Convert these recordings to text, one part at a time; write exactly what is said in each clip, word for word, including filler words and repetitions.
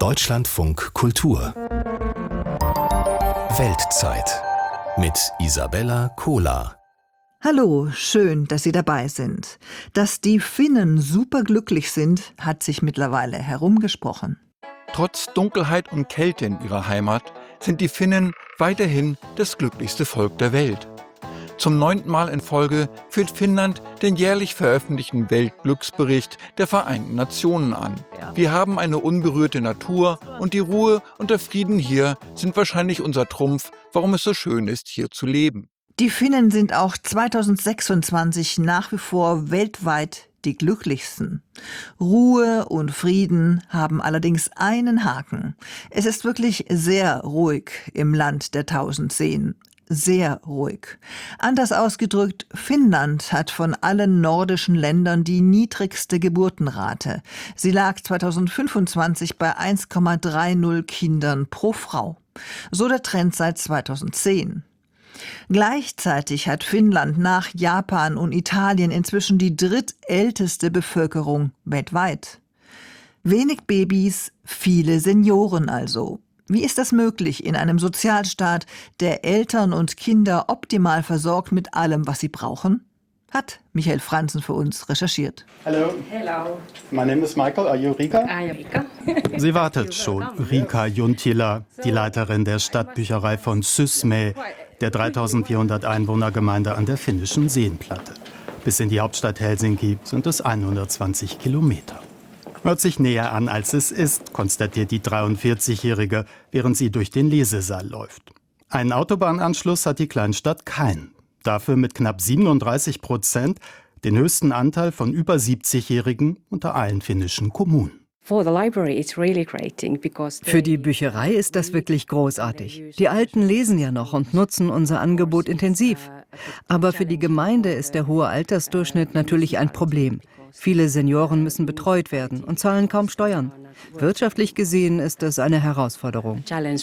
Deutschlandfunk Kultur Weltzeit mit Isabella Kohler. Hallo, schön, dass Sie dabei sind. Dass die Finnen superglücklich sind, hat sich mittlerweile herumgesprochen. Trotz Dunkelheit und Kälte in ihrer Heimat sind die Finnen weiterhin das glücklichste Volk der Welt. Zum neunten Mal in Folge führt Finnland den jährlich veröffentlichten Weltglücksbericht der Vereinten Nationen an. Wir haben eine unberührte Natur und die Ruhe und der Frieden hier sind wahrscheinlich unser Trumpf, warum es so schön ist, hier zu leben. Die Finnen sind auch zweitausendsechsundzwanzig nach wie vor weltweit die glücklichsten. Ruhe und Frieden haben allerdings einen Haken. Es ist wirklich sehr ruhig im Land der tausend Seen. Sehr ruhig. Anders ausgedrückt, Finnland hat von allen nordischen Ländern die niedrigste Geburtenrate. Sie lag zweitausendfünfundzwanzig bei eins Komma dreißig Kindern pro Frau. So der Trend seit zweitausendzehn. Gleichzeitig hat Finnland nach Japan und Italien inzwischen die drittälteste Bevölkerung weltweit. Wenig Babys, viele Senioren also. Wie ist das möglich in einem Sozialstaat, der Eltern und Kinder optimal versorgt mit allem, was sie brauchen? Hat Michael Franzen für uns recherchiert. Hello. Hello. My name is Michael. Are you Rika? I am Rika. Sie wartet schon, Rika Juntila, die Leiterin der Stadtbücherei von Sysmä, der dreitausendvierhundert Einwohnergemeinde an der finnischen Seenplatte. Bis in die Hauptstadt Helsinki sind es hundertzwanzig Kilometer. Hört sich näher an, als es ist, konstatiert die dreiundvierzigjährige, während sie durch den Lesesaal läuft. Einen Autobahnanschluss hat die Kleinstadt keinen. Dafür mit knapp siebenunddreißig Prozent den höchsten Anteil von über siebzigjährigen unter allen finnischen Kommunen. Für die Bücherei ist das wirklich großartig. Die Alten lesen ja noch und nutzen unser Angebot intensiv. Aber für die Gemeinde ist der hohe Altersdurchschnitt natürlich ein Problem. Viele Senioren müssen betreut werden und zahlen kaum Steuern. Wirtschaftlich gesehen ist das eine Herausforderung.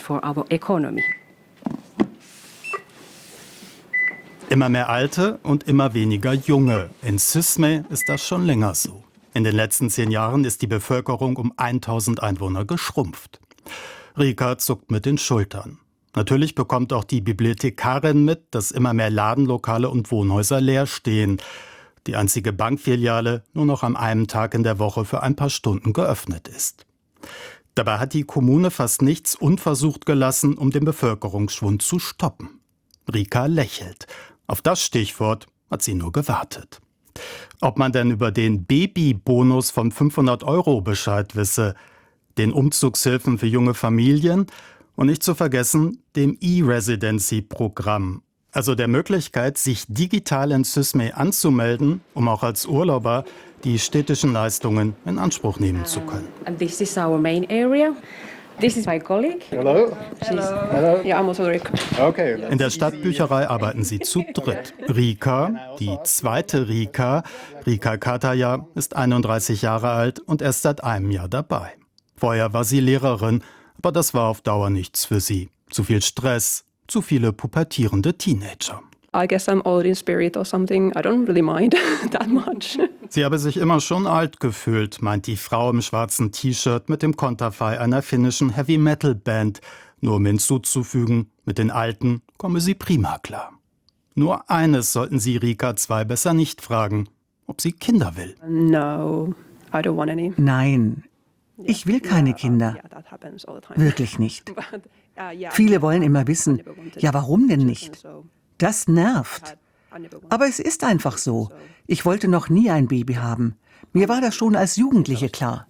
Immer mehr Alte und immer weniger Junge. In Sysmä ist das schon länger so. In den letzten zehn Jahren ist die Bevölkerung um tausend Einwohner geschrumpft. Rika zuckt mit den Schultern. Natürlich bekommt auch die Bibliothekarin mit, dass immer mehr Ladenlokale und Wohnhäuser leer stehen. Die einzige Bankfiliale nur noch an einem Tag in der Woche für ein paar Stunden geöffnet ist. Dabei hat die Kommune fast nichts unversucht gelassen, um den Bevölkerungsschwund zu stoppen. Rika lächelt. Auf das Stichwort hat sie nur gewartet. Ob man denn über den Babybonus von fünfhundert Euro Bescheid wisse, den Umzugshilfen für junge Familien und nicht zu vergessen dem E-Residency-Programm, also der Möglichkeit, sich digital in Sysmä anzumelden, um auch als Urlauber die städtischen Leistungen in Anspruch nehmen zu können. And this is our main area. This is my colleague. Hello. Hello. Hello. Yeah, I'm also Rika. Okay. In der Stadtbücherei arbeiten sie zu dritt. Rika, die zweite Rika, Rika Kataja, ist einunddreißig Jahre alt und erst seit einem Jahr dabei. Vorher war sie Lehrerin, aber das war auf Dauer nichts für sie. Zu viel Stress, zu viele pubertierende Teenager. I guess I'm old in spirit or something. I don't really mind that much. Sie habe sich immer schon alt gefühlt, meint die Frau im schwarzen T-Shirt mit dem Konterfei einer finnischen Heavy-Metal-Band. Nur um hinzuzufügen, mit den Alten komme sie prima klar. Nur eines sollten Sie Rika zwei besser nicht fragen, ob sie Kinder will. No, I don't want any. Nein, ich will keine Kinder. Wirklich nicht. Viele wollen immer wissen, ja, warum denn nicht? Das nervt. Aber es ist einfach so. Ich wollte noch nie ein Baby haben. Mir war das schon als Jugendliche klar.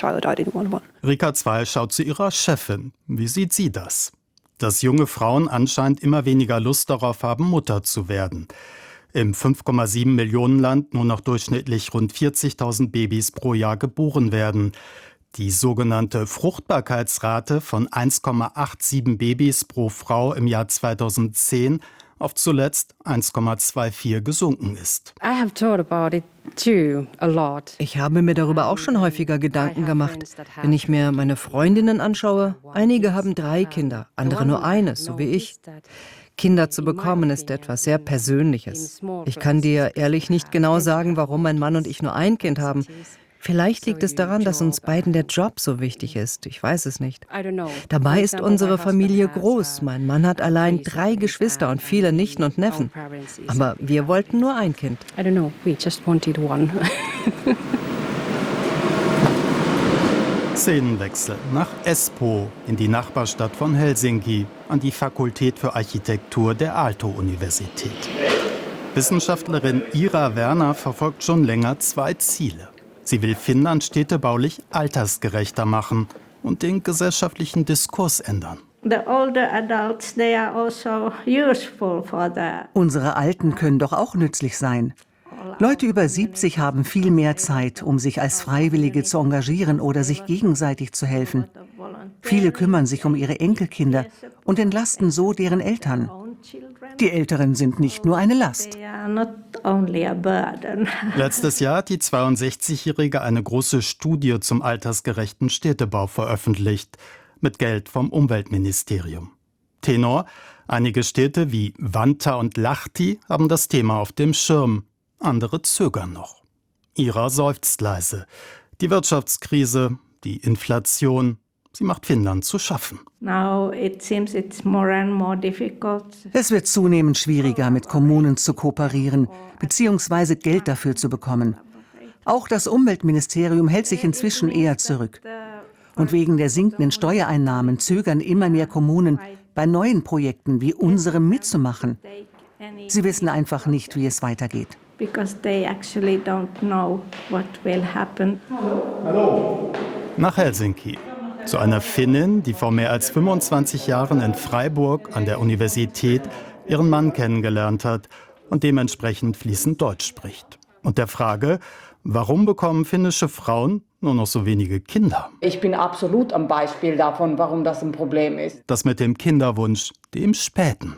Rika zwei schaut zu ihrer Chefin. Wie sieht sie das? Dass junge Frauen anscheinend immer weniger Lust darauf haben, Mutter zu werden. Im fünf Komma sieben Millionen Land nur noch durchschnittlich rund vierzigtausend Babys pro Jahr geboren werden. Die sogenannte Fruchtbarkeitsrate von eins Komma siebenundachtzig Babys pro Frau im Jahr zweitausendzehn auf zuletzt eins Komma vierundzwanzig gesunken ist. Ich habe mir darüber auch schon häufiger Gedanken gemacht. Wenn ich mir meine Freundinnen anschaue, einige haben drei Kinder, andere nur eines, so wie ich. Kinder zu bekommen ist etwas sehr Persönliches. Ich kann dir ehrlich nicht genau sagen, warum mein Mann und ich nur ein Kind haben. Vielleicht liegt es daran, dass uns beiden der Job so wichtig ist. Ich weiß es nicht. Dabei ist unsere Familie groß. Mein Mann hat allein drei Geschwister und viele Nichten und Neffen. Aber wir wollten nur ein Kind. I don't know, we just wanted one. Szenenwechsel nach Espoo in die Nachbarstadt von Helsinki an die Fakultät für Architektur der Aalto-Universität. Wissenschaftlerin Ira Werner verfolgt schon länger zwei Ziele. Sie will Finnland städtebaulich altersgerechter machen und den gesellschaftlichen Diskurs ändern. Unsere Alten können doch auch nützlich sein. Leute über siebzig haben viel mehr Zeit, um sich als Freiwillige zu engagieren oder sich gegenseitig zu helfen. Viele kümmern sich um ihre Enkelkinder und entlasten so deren Eltern. Die Älteren sind nicht nur eine Last. Letztes Jahr hat die zweiundsechzigjährige eine große Studie zum altersgerechten Städtebau veröffentlicht, mit Geld vom Umweltministerium. Tenor: Einige Städte wie Vantaa und Lahti haben das Thema auf dem Schirm. Andere zögern noch. Ira seufzt leise. Die Wirtschaftskrise, die Inflation, sie macht Finnland zu schaffen. Es wird zunehmend schwieriger, mit Kommunen zu kooperieren bzw. Geld dafür zu bekommen. Auch das Umweltministerium hält sich inzwischen eher zurück. Und wegen der sinkenden Steuereinnahmen zögern immer mehr Kommunen, bei neuen Projekten wie unserem mitzumachen. Sie wissen einfach nicht, wie es weitergeht. Nach Helsinki. Zu einer Finnin, die vor mehr als fünfundzwanzig Jahren in Freiburg an der Universität ihren Mann kennengelernt hat und dementsprechend fließend Deutsch spricht. Und der Frage, warum bekommen finnische Frauen nur noch so wenige Kinder? Ich bin absolut am Beispiel davon, warum das ein Problem ist. Das mit dem Kinderwunsch, dem Späten.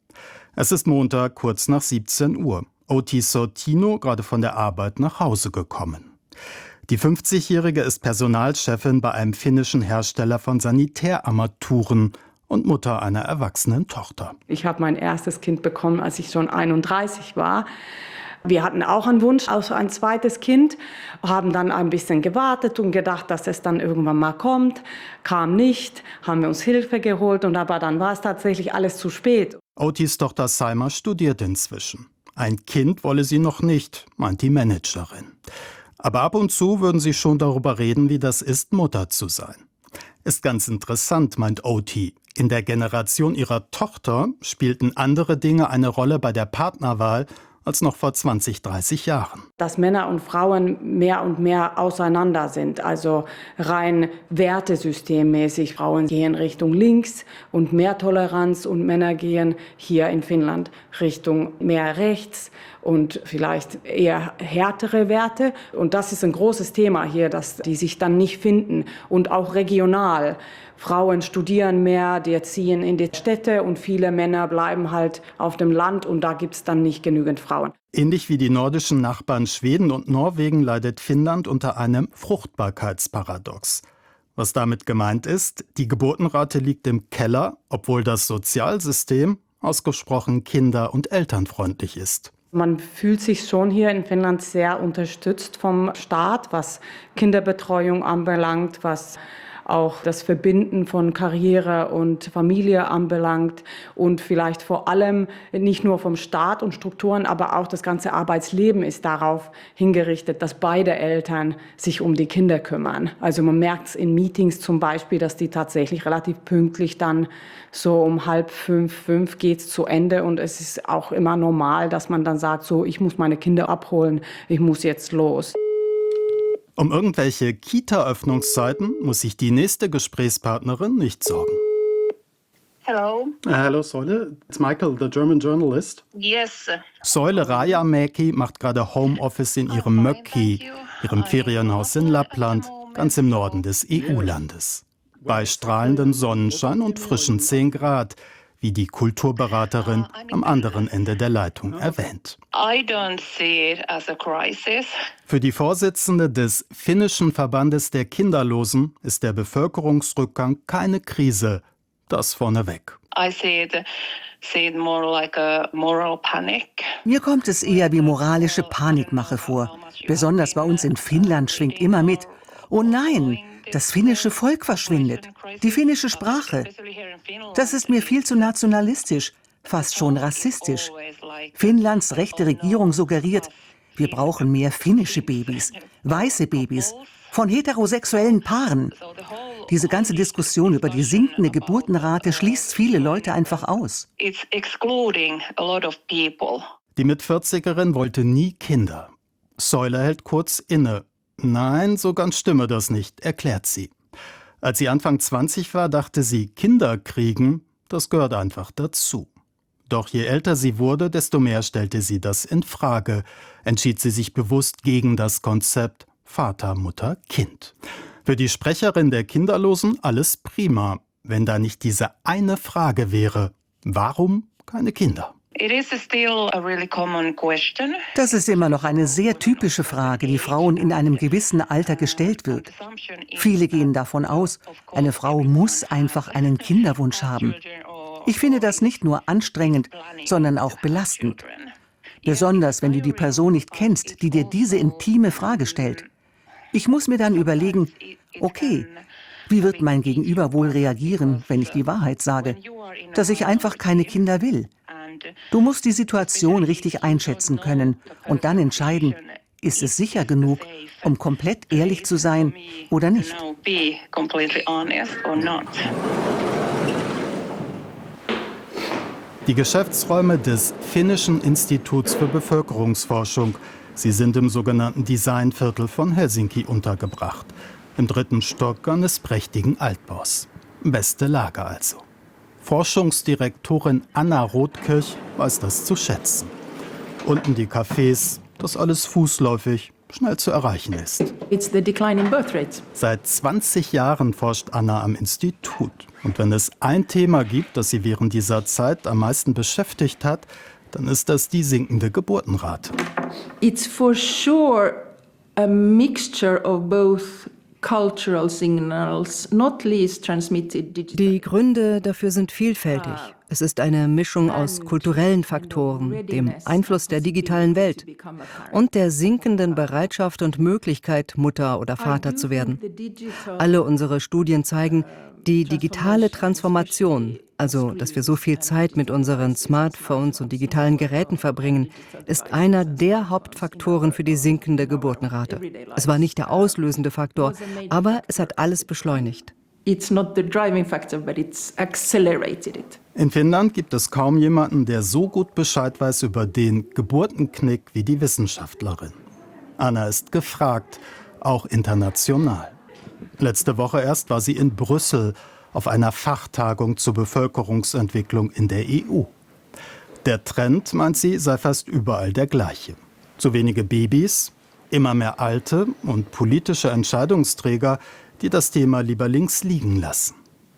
Es ist Montag, kurz nach siebzehn Uhr. Outi Sortino gerade von der Arbeit nach Hause gekommen. Die fünfzigjährige ist Personalchefin bei einem finnischen Hersteller von Sanitärarmaturen und Mutter einer erwachsenen Tochter. Ich habe mein erstes Kind bekommen, als ich schon einunddreißig war. Wir hatten auch einen Wunsch auf ein zweites Kind, haben dann ein bisschen gewartet und gedacht, dass es dann irgendwann mal kommt. Kam nicht, haben wir uns Hilfe geholt, und aber dann war es tatsächlich alles zu spät. Outis Tochter Saima studiert inzwischen. Ein Kind wolle sie noch nicht, meint die Managerin. Aber ab und zu würden sie schon darüber reden, wie das ist, Mutter zu sein. Ist ganz interessant, meint Outi. In der Generation ihrer Tochter spielten andere Dinge eine Rolle bei der Partnerwahl als noch vor zwanzig, dreißig Jahren. Dass Männer und Frauen mehr und mehr auseinander sind, also rein wertesystemmäßig. Frauen gehen Richtung links und mehr Toleranz und Männer gehen hier in Finnland Richtung mehr rechts und vielleicht eher härtere Werte. Und das ist ein großes Thema hier, dass die sich dann nicht finden. Und auch regional. Frauen studieren mehr, die ziehen in die Städte und viele Männer bleiben halt auf dem Land und da gibt es dann nicht genügend Frauen. Ähnlich wie die nordischen Nachbarn Schweden und Norwegen leidet Finnland unter einem Fruchtbarkeitsparadox. Was damit gemeint ist, die Geburtenrate liegt im Keller, obwohl das Sozialsystem ausgesprochen kinder- und elternfreundlich ist. Man fühlt sich schon hier in Finnland sehr unterstützt vom Staat, was Kinderbetreuung anbelangt, was auch das Verbinden von Karriere und Familie anbelangt und vielleicht vor allem nicht nur vom Staat und Strukturen, aber auch das ganze Arbeitsleben ist darauf hingerichtet, dass beide Eltern sich um die Kinder kümmern. Also man merkt es in Meetings zum Beispiel, dass die tatsächlich relativ pünktlich dann so um halb fünf, fünf geht's zu Ende und es ist auch immer normal, dass man dann sagt, so ich muss meine Kinder abholen, ich muss jetzt los. Um irgendwelche Kita-Öffnungszeiten muss sich die nächste Gesprächspartnerin nicht sorgen. Hello. Uh, hello, Soile. It's Michael, the German journalist. Yes. Soile Rajamäki macht gerade Homeoffice in ihrem Mökki, ihrem Ferienhaus in Lappland, ganz im Norden des E U-Landes. Bei strahlendem Sonnenschein und frischen zehn Grad, wie die Kulturberaterin am anderen Ende der Leitung erwähnt. I don't see it as a crisis. Für die Vorsitzende des Finnischen Verbandes der Kinderlosen ist der Bevölkerungsrückgang keine Krise. Das vorneweg. I see it, see it more like a moral panic. Mir kommt es eher wie moralische Panikmache vor. Besonders bei uns in Finnland schwingt immer mit: Oh nein, das finnische Volk verschwindet, die finnische Sprache. Das ist mir viel zu nationalistisch, fast schon rassistisch. Finnlands rechte Regierung suggeriert, wir brauchen mehr finnische Babys, weiße Babys, von heterosexuellen Paaren. Diese ganze Diskussion über die sinkende Geburtenrate schließt viele Leute einfach aus. It's excluding a lot of people. Die Mitvierzigerin wollte nie Kinder. Soile hält kurz inne. Nein, so ganz stimme das nicht, erklärt sie. Als sie Anfang zwanzig war, dachte sie, Kinder kriegen, das gehört einfach dazu. Doch je älter sie wurde, desto mehr stellte sie das in Frage, entschied sie sich bewusst gegen das Konzept Vater, Mutter, Kind. Für die Sprecherin der Kinderlosen alles prima, wenn da nicht diese eine Frage wäre: Warum keine Kinder? It is still a really common question. Das ist immer noch eine sehr typische Frage, die Frauen in einem gewissen Alter gestellt wird. Viele gehen davon aus, eine Frau muss einfach einen Kinderwunsch haben. Ich finde das nicht nur anstrengend, sondern auch belastend. Besonders, wenn du die Person nicht kennst, die dir diese intime Frage stellt. Ich muss mir dann überlegen, okay, wie wird mein Gegenüber wohl reagieren, wenn ich die Wahrheit sage, dass ich einfach keine Kinder will? Du musst die Situation richtig einschätzen können und dann entscheiden, ist es sicher genug, um komplett ehrlich zu sein oder nicht. Die Geschäftsräume des Finnischen Instituts für Bevölkerungsforschung. Sie sind im sogenannten Designviertel von Helsinki untergebracht. Im dritten Stock eines prächtigen Altbaus. Beste Lage also. Forschungsdirektorin Anna Rothkirch weiß das zu schätzen. Unten die Cafés, das alles fußläufig, schnell zu erreichen ist. It's the declining birth rate. Seit zwanzig Jahren forscht Anna am Institut. Und wenn es ein Thema gibt, das sie während dieser Zeit am meisten beschäftigt hat, dann ist das die sinkende Geburtenrate. It's for sure a mixture of both cultural signals, not least transmitted digitally. Die Gründe dafür sind vielfältig. Es ist eine Mischung aus kulturellen Faktoren, dem Einfluss der digitalen Welt und der sinkenden Bereitschaft und Möglichkeit, Mutter oder Vater zu werden. Alle unsere Studien zeigen, die digitale Transformation, also dass wir so viel Zeit mit unseren Smartphones und digitalen Geräten verbringen, ist einer der Hauptfaktoren für die sinkende Geburtenrate. Es war nicht der auslösende Faktor, aber es hat alles beschleunigt. It's not the driving factor, but it's accelerated it. In Finnland gibt es kaum jemanden, der so gut Bescheid weiß über den Geburtenknick wie die Wissenschaftlerin. Anna ist gefragt, auch international. Letzte Woche erst war sie in Brüssel auf einer Fachtagung zur Bevölkerungsentwicklung in der E U. Der Trend, meint sie, sei fast überall der gleiche. Zu wenige Babys, immer mehr Alte und politische Entscheidungsträger, die das Thema lieber links liegen lassen.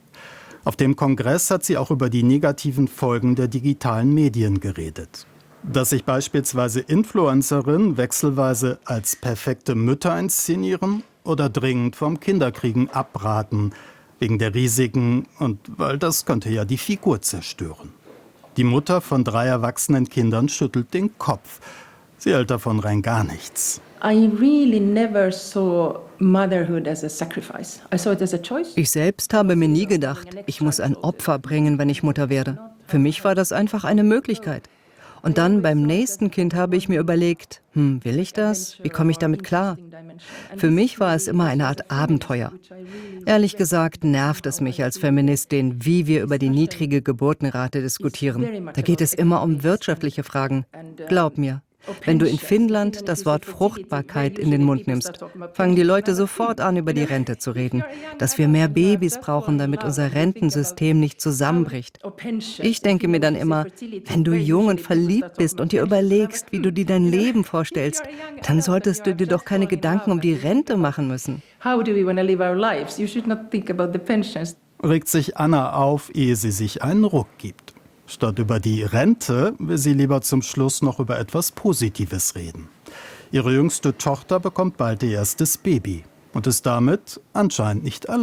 Auf dem Kongress hat sie auch über die negativen Folgen der digitalen Medien geredet. Dass sich beispielsweise Influencerinnen wechselweise als perfekte Mütter inszenieren oder dringend vom Kinderkriegen abraten, wegen der Risiken und weil das könnte ja die Figur zerstören. Die Mutter von drei erwachsenen Kindern schüttelt den Kopf. Sie hält davon rein gar nichts. I really never saw motherhood as a sacrifice. I saw it as a choice. Ich selbst habe mir nie gedacht, ich muss ein Opfer bringen, wenn ich Mutter werde. Für mich war das einfach eine Möglichkeit. Und dann beim nächsten Kind habe ich mir überlegt, hm, will ich das? Wie komme ich damit klar? Für mich war es immer eine Art Abenteuer. Ehrlich gesagt nervt es mich als Feministin, wie wir über die niedrige Geburtenrate diskutieren. Da geht es immer um wirtschaftliche Fragen. Glaub mir. Wenn du in Finnland das Wort Fruchtbarkeit in den Mund nimmst, fangen die Leute sofort an, über die Rente zu reden. Dass wir mehr Babys brauchen, damit unser Rentensystem nicht zusammenbricht. Ich denke mir dann immer, wenn du jung und verliebt bist und dir überlegst, wie du dir dein Leben vorstellst, dann solltest du dir doch keine Gedanken um die Rente machen müssen. How do we want to live our lives? You should not think about the pensions. Regt sich Anna auf, ehe sie sich einen Ruck gibt. Statt über die Rente will sie lieber zum Schluss noch über etwas Positives reden. Ihre jüngste Tochter bekommt bald ihr erstes Baby und ist damit anscheinend nicht allein.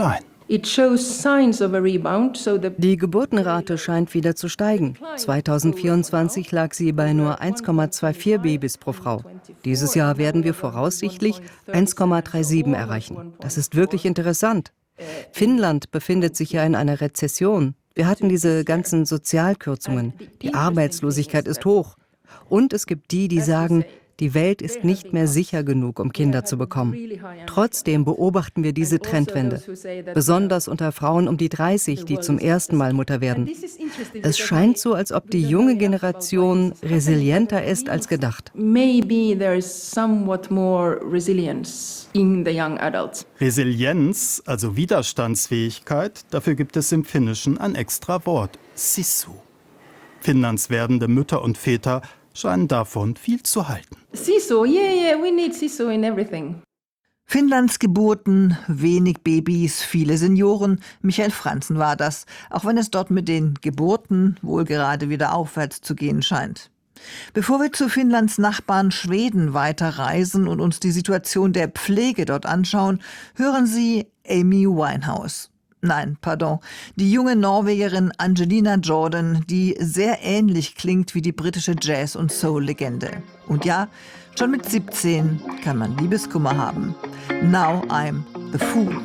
It shows signs of a rebound, so the Die Geburtenrate scheint wieder zu steigen. zweitausendvierundzwanzig lag sie bei nur eins Komma vierundzwanzig Babys pro Frau. Dieses Jahr werden wir voraussichtlich eins Komma siebenunddreißig erreichen. Das ist wirklich interessant. Finnland befindet sich ja in einer Rezession. Wir hatten diese ganzen Sozialkürzungen. Die Arbeitslosigkeit ist hoch. Und es gibt die, die sagen, die Welt ist nicht mehr sicher genug, um Kinder zu bekommen. Trotzdem beobachten wir diese Trendwende, besonders unter Frauen um die dreißig, die zum ersten Mal Mutter werden. Es scheint so, als ob die junge Generation resilienter ist als gedacht. maybe there is somewhat more resilience in the young adults. Resilienz, also Widerstandsfähigkeit, dafür gibt es im Finnischen ein extra Wort, Sissu. Finnlands werdende Mütter und Väter scheinen davon viel zu halten. Sisu, yeah, yeah, we need Sisu in everything. Finnlands Geburten, wenig Babys, viele Senioren. Michael Franzen war das, auch wenn es dort mit den Geburten wohl gerade wieder aufwärts zu gehen scheint. Bevor wir zu Finnlands Nachbarn Schweden weiterreisen und uns die Situation der Pflege dort anschauen, hören Sie Amy Winehouse. Nein, pardon, die junge Norwegerin Angelina Jordan, die sehr ähnlich klingt wie die britische Jazz- und Soul-Legende. Und ja, schon mit siebzehn kann man Liebeskummer haben. Now I'm the Fool.